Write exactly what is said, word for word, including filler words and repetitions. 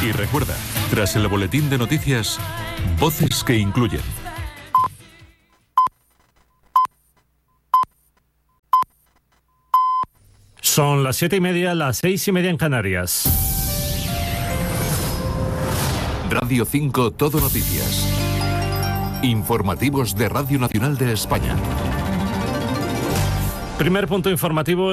Y recuerda, tras el boletín de noticias, voces que incluyen. Son las siete y media, las seis y media en Canarias. Radio cinco Todo Noticias. Informativos de Radio Nacional de España. Primer punto informativo.